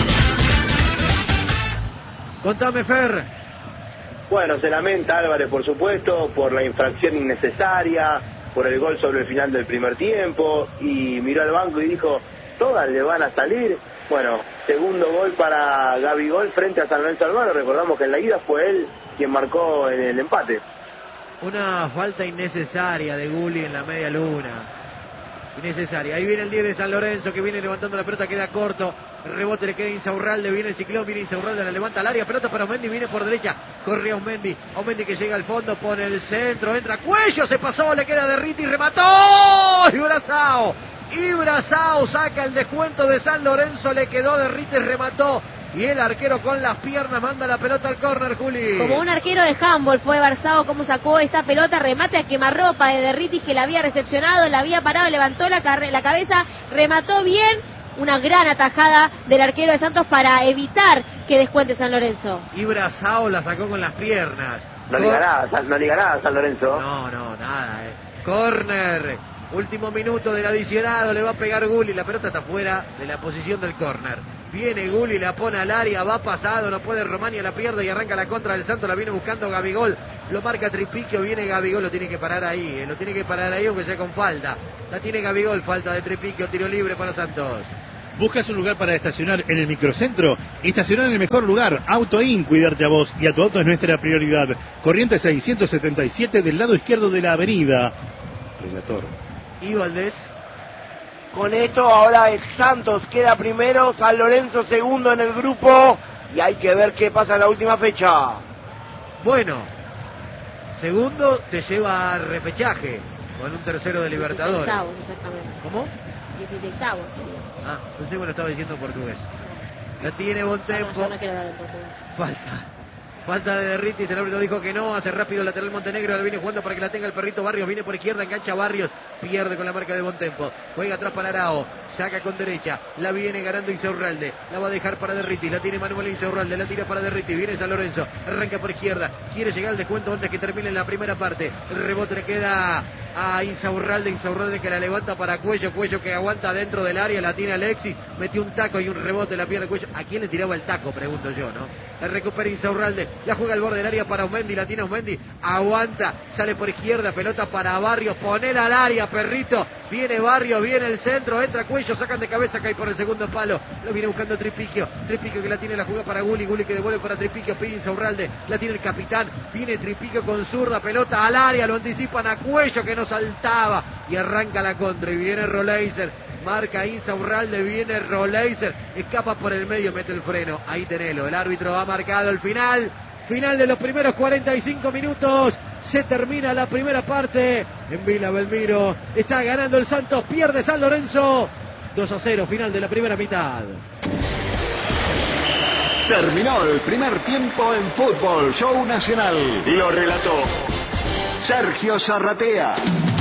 Contame, Fer. Bueno, se lamenta Álvarez, por supuesto, por la infracción innecesaria, por el gol sobre el final del primer tiempo, y miró al banco y dijo, todas le van a salir. Bueno, segundo gol para Gabigol frente a San Lorenzo Almagro. Recordamos que en la ida fue él quien marcó en el empate. Una falta innecesaria de Gulli en la media luna. Innecesaria. Ahí viene el diez de San Lorenzo, que viene levantando la pelota, queda corto. Rebote le queda a Insaurralde, viene el Ciclón, viene Insaurralde, la levanta al área, pelota para Aumendi, viene por derecha, corre Aumendi, Aumendi que llega al fondo, pone el centro, entra Cuello, se pasó, le queda Derriti y remató. Y Brazao, y Brazao saca el descuento de San Lorenzo, le quedó Derriti y remató. Y el arquero con las piernas manda la pelota al córner, Juli. Como un arquero de handball fue Barzao como sacó esta pelota, remate a quemarropa de Derritis, que la había recepcionado, la había parado, levantó la, la cabeza, remató bien. Una gran atajada del arquero de Santos para evitar que descuente San Lorenzo. Y Brazao la sacó con las piernas. No liga nada, no liga nada San Lorenzo. No, no, nada. Eh. Córner Último minuto del adicionado, le va a pegar Gulli, la pelota está fuera de la posición del córner. Viene Gulli, la pone al área, va pasado, no puede Romania, la pierde y arranca la contra del Santos, la viene buscando Gabigol, lo marca Tripiquio, viene Gabigol, lo tiene que parar ahí, eh, lo tiene que parar ahí aunque sea con falta. La tiene Gabigol, falta de Tripiquio, tiro libre para Santos. ¿Buscas un lugar para estacionar en el microcentro? Estacionar en el mejor lugar. AutoIn, cuidarte a vos y a tu auto es nuestra prioridad. Corrientes seiscientos setenta y siete del lado izquierdo de la avenida. Relator. Y Valdés. Con esto ahora el Santos queda primero, San Lorenzo segundo en el grupo y hay que ver qué pasa en la última fecha. Bueno, segundo te lleva a repechaje con un tercero de Libertadores. dieciseisavos, exactamente. ¿Cómo? dieciseisavos sería. Ah, pensé que lo estaba diciendo en portugués. La tiene Bontempo. Ah, no, yo no quiero hablar en portugués. Falta. Falta de Derritis, el árbitro dijo que no, hace rápido lateral Montenegro, la viene jugando para que la tenga el perrito Barrios, viene por izquierda, engancha Barrios, pierde con la marca de Bontempo, juega atrás para Arao, saca con derecha, la viene ganando Insaurralde, la va a dejar para Derritis, la tiene Manuel Insaurralde, la tira para Derritis, viene San Lorenzo, arranca por izquierda, quiere llegar al descuento antes que termine la primera parte, el rebote le queda a Insaurralde, Insaurralde que la levanta para Cuello, Cuello que aguanta dentro del área, la tiene Alexis, metió un taco y un rebote, la pierde Cuello. ¿A quién le tiraba el taco? Pregunto yo, ¿no? La recupera Insaurralde, la juega al borde del área para Aumendi, la tiene Aumendi, aguanta, sale por izquierda, pelota para Barrios, ponela al área, perrito, viene Barrios, viene el centro, entra Cuello, sacan de cabeza, cae por el segundo palo, lo viene buscando Tripiquio, Tripiquio que la tiene, la juega para Gulli, Gulli que devuelve para Tripiquio, pide Insaurralde, la tiene el capitán, viene Tripiquio con zurda, pelota al área, lo anticipan a Cuello que no saltaba y arranca la contra y viene Roleiser, marca Insaurralde, viene Roleiser, escapa por el medio, mete el freno, ahí tenelo, el árbitro ha marcado el final, final de los primeros cuarenta y cinco minutos, se termina la primera parte en Vila Belmiro, está ganando el Santos, pierde San Lorenzo, dos a cero, final de la primera mitad. Terminó el primer tiempo en Fútbol Show Nacional, lo relató Sergio Zarratea.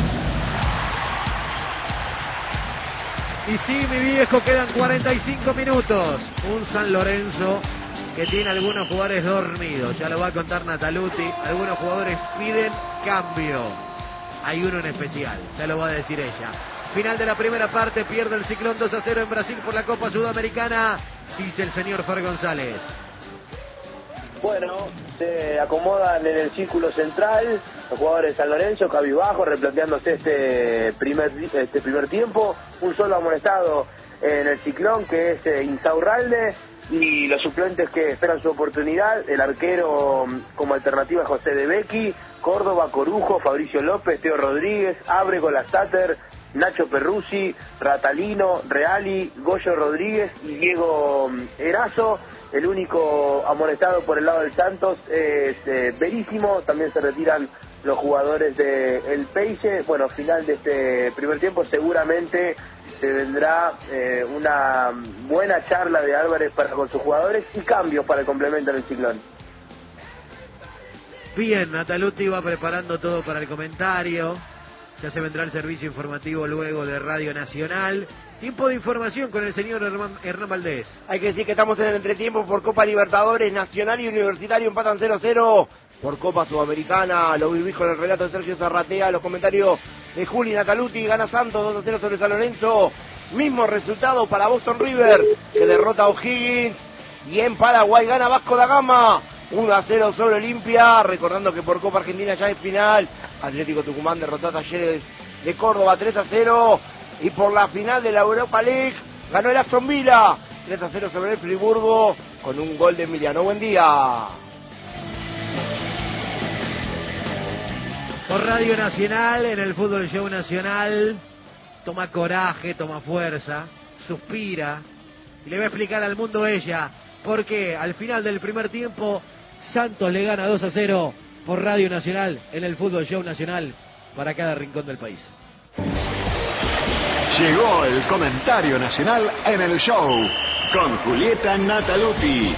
Y sí, mi viejo, quedan cuarenta y cinco minutos. Un San Lorenzo que tiene algunos jugadores dormidos. Ya lo va a contar Nataluti. Algunos jugadores piden cambio. Hay uno en especial, ya lo va a decir ella. Final de la primera parte, pierde el Ciclón dos a cero en Brasil por la Copa Sudamericana. Dice el señor Fer González. Bueno, se acomodan en el círculo central los jugadores de San Lorenzo, cabizbajo, replanteándose este primer este primer tiempo. Un solo amonestado en el Ciclón, que es eh, Insaurralde, y los suplentes que esperan su oportunidad. El arquero como alternativa José de Becchi, Córdoba, Corujo, Fabricio López, Teo Rodríguez, Ábrego, Lastater, Nacho Perruzzi, Ratalino, Reali, Goyo Rodríguez y Diego Erazo. El único amonestado por el lado del Santos es eh, Verísimo. También se retiran los jugadores de El Peixe. Bueno, final de este primer tiempo seguramente se vendrá eh, una buena charla de Álvarez para con sus jugadores y cambios para el complemento en el Ciclón. Bien, Nataluti va preparando todo para el comentario. Ya se vendrá el servicio informativo luego de Radio Nacional. Tiempo de información con el señor Hernán, Hernán Valdés. Hay que decir que estamos en el entretiempo por Copa Libertadores, Nacional y Universitario empatan cero a cero. Por Copa Sudamericana, lo vivís con el relato de Sergio Zarratea, los comentarios de Juli Nataluti, gana Santos dos a cero sobre San Lorenzo. Mismo resultado para Boston River, que derrota a O'Higgins. Y en Paraguay gana Vasco da Gama, uno a cero sobre Olimpia. Recordando que por Copa Argentina ya es final. Atlético Tucumán derrotó a Talleres de Córdoba tres a cero. Y por la final de la Europa League ganó el Aston Villa tres a cero sobre el Friburgo con un gol de Emiliano. Buen día. Por Radio Nacional, en el Fútbol Show Nacional, toma coraje, toma fuerza, suspira y le va a explicar al mundo ella por qué al final del primer tiempo Santos le gana dos a cero por Radio Nacional en el Fútbol Show Nacional para cada rincón del país. Llegó el comentario nacional en el show con Julieta Nataluti.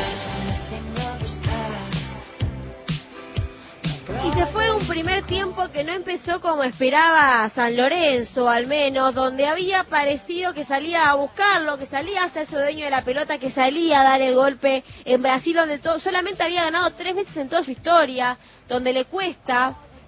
Y se fue un primer tiempo que no empezó como esperaba San Lorenzo, al menos, donde había parecido que salía a buscarlo, que salía a hacerse dueño de la pelota, que salía a dar el golpe en Brasil, donde todo, solamente había ganado tres veces en toda su historia, donde le cuesta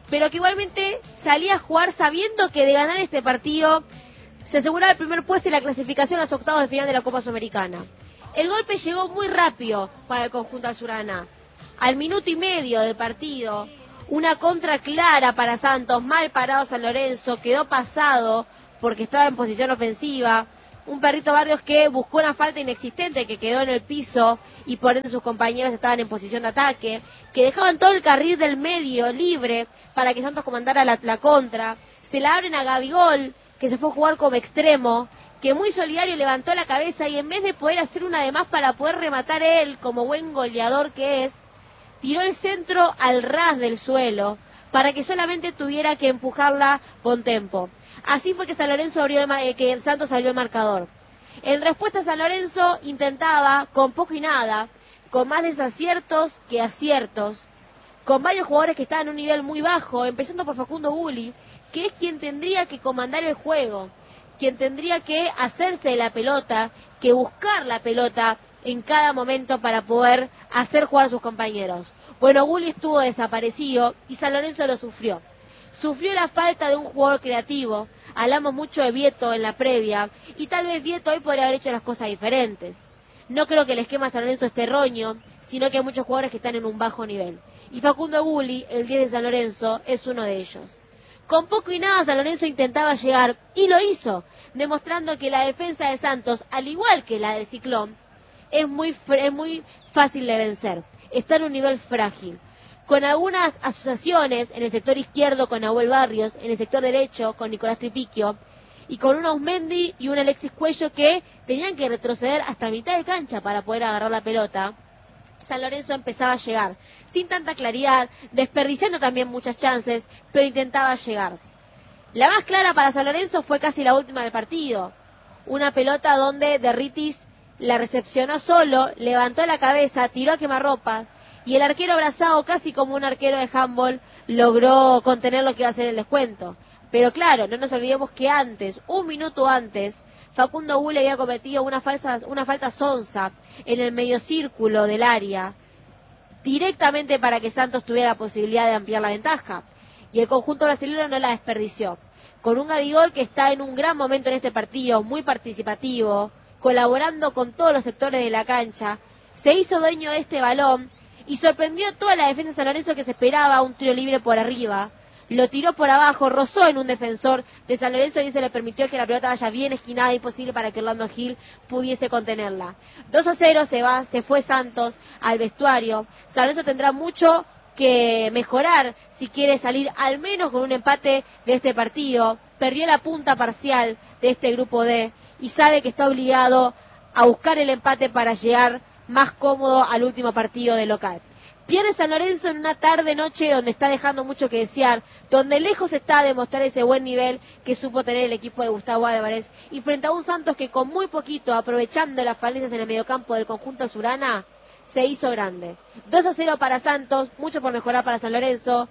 pero que igualmente salía a jugar sabiendo que de ganar este partido se aseguraba el primer puesto y la clasificación a los octavos de final de la Copa Sudamericana. El golpe llegó muy rápido para el conjunto azulgrana. Al minuto y medio del partido, una contra clara para Santos, mal parado San Lorenzo, quedó pasado porque estaba en posición ofensiva. Un Perrito Barrios que buscó una falta inexistente que quedó en el piso y por ende sus compañeros estaban en posición de ataque, que dejaban todo el carril del medio libre para que Santos comandara la, la contra. Se la abren a Gabigol, que se fue a jugar como extremo, que muy solidario levantó la cabeza y en vez de poder hacer una de más para poder rematar él, como buen goleador que es, tiró el centro al ras del suelo para que solamente tuviera que empujarla con tempo. Así fue que San Lorenzo abrió el mar- eh, que Santos abrió el marcador. En respuesta, San Lorenzo intentaba con poco y nada, con más desaciertos que aciertos, con varios jugadores que estaban en un nivel muy bajo, empezando por Facundo Gulli, que es quien tendría que comandar el juego, quien tendría que hacerse de la pelota, que buscar la pelota en cada momento para poder hacer jugar a sus compañeros. Bueno, Gulli estuvo desaparecido y San Lorenzo lo sufrió. Sufrió la falta de un jugador creativo. Hablamos mucho de Vieto en la previa y tal vez Vieto hoy podría haber hecho las cosas diferentes. No creo que el esquema de San Lorenzo esté erróneo, sino que hay muchos jugadores que están en un bajo nivel. Y Facundo Gulli, el diez de San Lorenzo, es uno de ellos. Con poco y nada San Lorenzo intentaba llegar y lo hizo, demostrando que la defensa de Santos, al igual que la del Ciclón, es muy, es muy fácil de vencer. Está en un nivel frágil. Con algunas asociaciones en el sector izquierdo con Nahuel Barrios, en el sector derecho con Nicolás Tripiquio, y con un Ausmendi y un Alexis Cuello que tenían que retroceder hasta mitad de cancha para poder agarrar la pelota, San Lorenzo empezaba a llegar, sin tanta claridad, desperdiciando también muchas chances, pero intentaba llegar. La más clara para San Lorenzo fue casi la última del partido, una pelota donde Derritis la recepcionó solo, levantó la cabeza, tiró a quemarropa, y el arquero abrazado casi como un arquero de handball logró contener lo que iba a ser el descuento. Pero claro, no nos olvidemos que antes, un minuto antes, Facundo Gulli había cometido una, falsa, una falta sonsa en el mediocírculo del área, directamente para que Santos tuviera la posibilidad de ampliar la ventaja. Y el conjunto brasileño no la desperdició. Con un Gabigol que está en un gran momento en este partido, muy participativo, colaborando con todos los sectores de la cancha, se hizo dueño de este balón y sorprendió a toda la defensa de San Lorenzo que se esperaba un tiro libre por arriba. Lo tiró por abajo, rozó en un defensor de San Lorenzo y se le permitió que la pelota vaya bien esquinada y posible para que Orlando Gil pudiese contenerla. dos a cero se va, se fue Santos al vestuario. San Lorenzo tendrá mucho que mejorar si quiere salir al menos con un empate de este partido. Perdió la punta parcial de este grupo D y sabe que está obligado a buscar el empate para llegar más cómodo al último partido de local. Pierde San Lorenzo en una tarde-noche donde está dejando mucho que desear, donde lejos está de mostrar ese buen nivel que supo tener el equipo de Gustavo Álvarez, y frente a un Santos que con muy poquito, aprovechando las falencias en el mediocampo del conjunto azulgrana, se hizo grande. dos a cero para Santos, mucho por mejorar para San Lorenzo,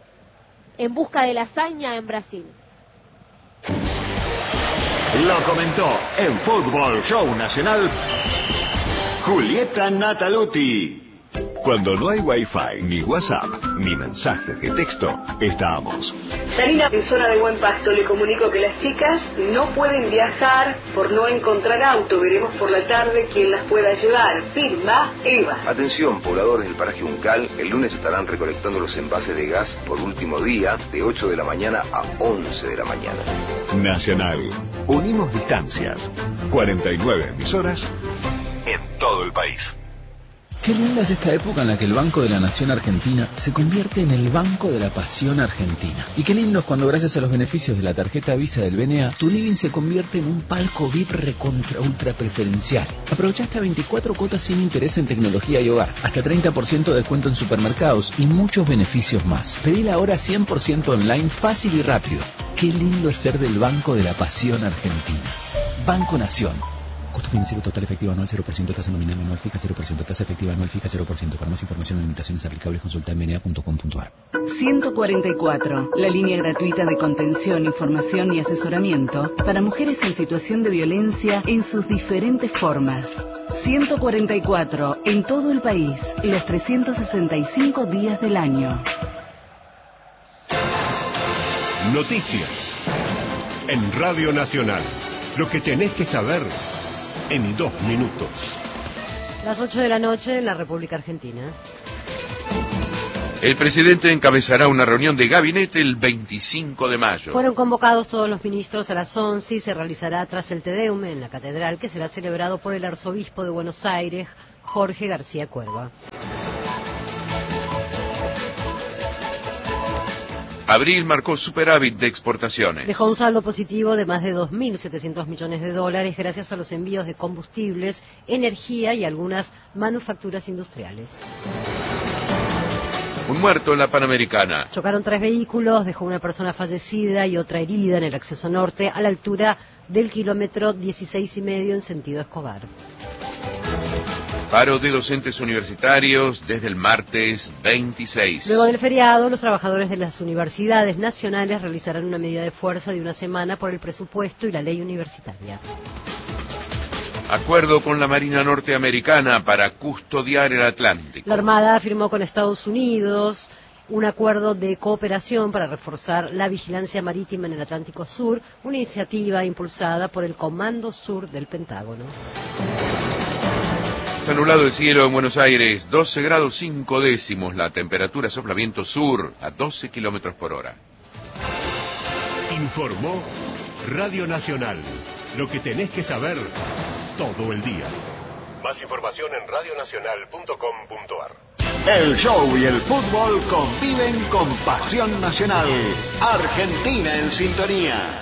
en busca de la hazaña en Brasil. Lo comentó en Fútbol Show Nacional Julieta Nataluti. Cuando no hay Wi-Fi, ni WhatsApp, ni mensajes de texto, estamos. Yanina, en zona de Buen Pasto, le comunico que las chicas no pueden viajar por no encontrar auto. Veremos por la tarde quién las pueda llevar. Firma Eva. Atención, pobladores del paraje Uncal, el lunes estarán recolectando los envases de gas por último día, de ocho de la mañana a once de la mañana. Nacional. Unimos distancias. cuarenta y nueve emisoras en todo el país. Qué linda es esta época en la que el Banco de la Nación Argentina se convierte en el Banco de la Pasión Argentina. Y qué lindo es cuando gracias a los beneficios de la tarjeta Visa del B N A, tu living se convierte en un palco V I P recontra ultra preferencial. Aprovecha hasta veinticuatro cuotas sin interés en tecnología y hogar, hasta treinta por ciento de descuento en supermercados y muchos beneficios más. Pedila ahora cien por ciento online, fácil y rápido. Qué lindo es ser del Banco de la Pasión Argentina. Banco Nación. Costo financiero total efectivo anual cero por ciento, tasa nominal anual fija cero por ciento, tasa efectiva anual fija cero por ciento. Para más información o limitaciones aplicables consulta en b n a punto com punto a r. ciento cuarenta y cuatro, la línea gratuita de contención, información y asesoramiento para mujeres en situación de violencia en sus diferentes formas. ciento cuarenta y cuatro, en todo el país, los trescientos sesenta y cinco días del año. Noticias. En Radio Nacional. Lo que tenés que saber en dos minutos. Las ocho de la noche en la República Argentina. El presidente encabezará una reunión de gabinete el veinticinco de mayo. Fueron convocados todos los ministros a las once y se realizará tras el Te Deum en la catedral, que será celebrado por el arzobispo de Buenos Aires, Jorge García Cuerva. Abril marcó superávit de exportaciones. Dejó un saldo positivo de más de dos mil setecientos millones de dólares gracias a los envíos de combustibles, energía y algunas manufacturas industriales. Un muerto en la Panamericana. Chocaron tres vehículos, dejó una persona fallecida y otra herida en el acceso norte a la altura del kilómetro dieciséis y medio en sentido Escobar. Paro de docentes universitarios desde el martes veintiséis. Luego del feriado, los trabajadores de las universidades nacionales realizarán una medida de fuerza de una semana por el presupuesto y la ley universitaria. Acuerdo con la Marina Norteamericana para custodiar el Atlántico. La Armada firmó con Estados Unidos un acuerdo de cooperación para reforzar la vigilancia marítima en el Atlántico Sur, una iniciativa impulsada por el Comando Sur del Pentágono. Está nublado el cielo en Buenos Aires, doce grados cinco décimos, la temperatura sopla viento sur a doce kilómetros por hora. Informó Radio Nacional. Lo que tenés que saber todo el día. Más información en radio nacional punto com punto a r. El show y el fútbol conviven con pasión nacional. Argentina en sintonía.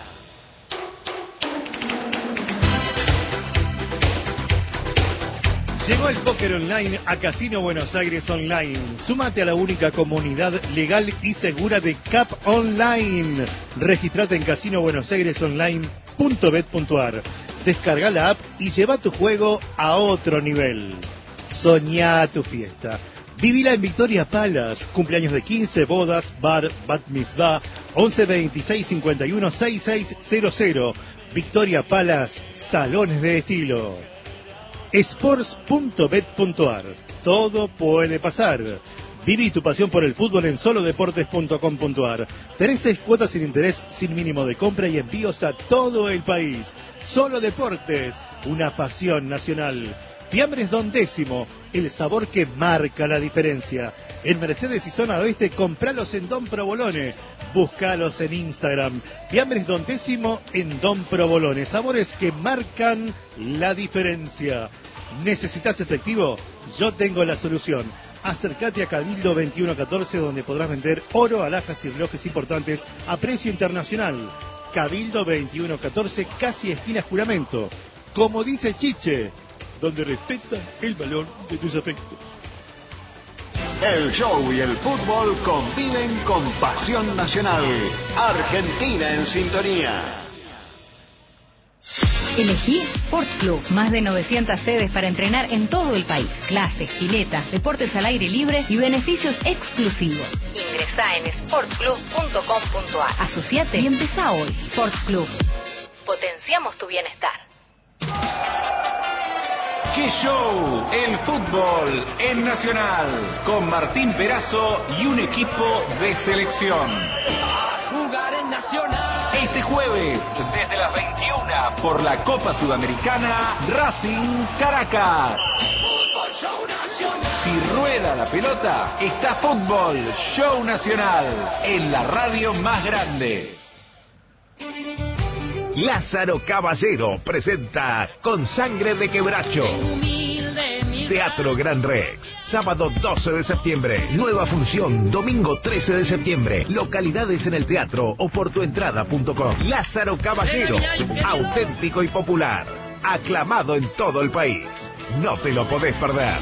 Llegó el póker online a Casino Buenos Aires Online. Súmate a la única comunidad legal y segura de C A P Online. Registrate en casino buenos aires online punto bet punto a r. Descarga la app y lleva tu juego a otro nivel. Soñá tu fiesta. Vivila en Victoria Palace. Cumpleaños de quince, bodas, bar, bat mitzvah, once veintiséis cincuenta y uno sesenta y seis cero cero. Victoria Palace, salones de estilo. sports punto bet punto a r. Todo puede pasar. Viví tu pasión por el fútbol en solo deportes punto com punto a r. Tenés seis cuotas sin interés, sin mínimo de compra y envíos a todo el país. Solo Deportes, una pasión nacional. Fiambres Don Décimo, el sabor que marca la diferencia. En Mercedes y Zona Oeste, compralos en Don Provolone. Búscalos en Instagram. Fiambres Don Décimo en Don Provolone. Sabores que marcan la diferencia. ¿Necesitas efectivo? Yo tengo la solución. Acércate a Cabildo veintiuno catorce, donde podrás vender oro, alhajas y relojes importantes a precio internacional. Cabildo veintiuno catorce, casi esquina Juramento. Como dice Chiche, donde respetan el valor de tus afectos. El show y el fútbol conviven con pasión nacional. Argentina en sintonía. Elegí Sport Club. Más de novecientas sedes para entrenar en todo el país. Clases, giletas, deportes al aire libre y beneficios exclusivos. Ingresá en sport club punto com punto a r. Asociate y empezá hoy. Sport Club. Potenciamos tu bienestar. ¡Qué show! El fútbol en Nacional. Con Martín Perazo y un equipo de selección. Jugar en Nacional. Este jueves, desde las veintiuna, por la Copa Sudamericana, Racing Caracas. Si rueda la pelota, está Fútbol Show Nacional, en la radio más grande. Lázaro Caballero presenta Con Sangre de Quebracho. Teatro Gran Rex, sábado doce de septiembre. Nueva función, domingo trece de septiembre. Localidades en el teatro o por tuentrada punto com. Lázaro Caballero, auténtico y popular. Aclamado en todo el país. No te lo podés perder.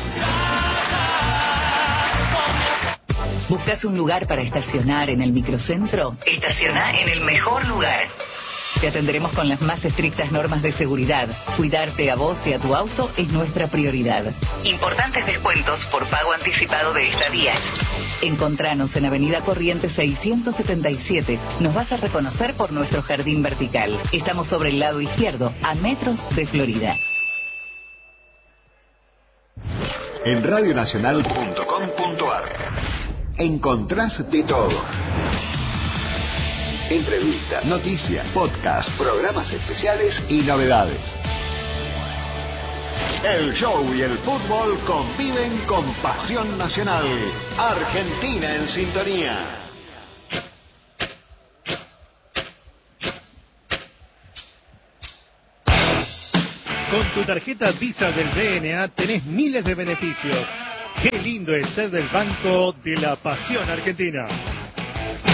¿Buscas un lugar para estacionar en el microcentro? Estaciona en el mejor lugar. Te atenderemos con las más estrictas normas de seguridad. Cuidarte a vos y a tu auto es nuestra prioridad. Importantes descuentos por pago anticipado de estadías. Encontranos en Avenida Corrientes seiscientos setenta y siete. Nos vas a reconocer por nuestro jardín vertical. Estamos sobre el lado izquierdo, a metros de Florida. En radio nacional punto com punto a r encontrás de todo. Entrevistas, noticias, podcasts, programas especiales y novedades. El show y el fútbol conviven con pasión nacional. Argentina en sintonía. Con tu tarjeta Visa del B N A tenés miles de beneficios. Qué lindo es ser del Banco de la Pasión Argentina.